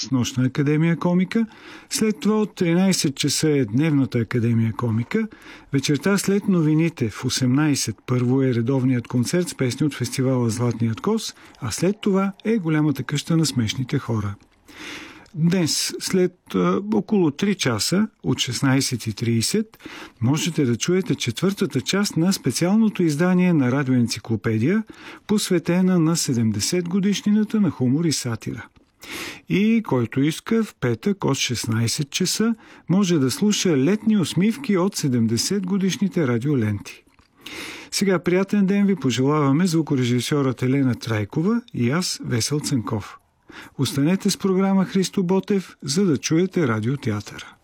Нощна академия комика. След това от 13 часа е Дневната академия комика. Вечерта след новините в 18 първо е редовният концерт с песни от фестивала Златният коз, а след това е Голямата къща на смешните хора. Днес, след около 3 часа от 16:30, можете да чуете четвъртата част на специалното издание на Радиоенциклопедия, посветена на 70-годишнината на хумор и сатира. И който иска, в петък от 16 часа може да слуша летни усмивки от 70-годишните радиоленти. Сега приятен ден ви пожелаваме звукорежисьорът Елена Трайкова и аз, Весел Цанков. Останете с програма Христо Ботев, за да чуете радиотеатъра.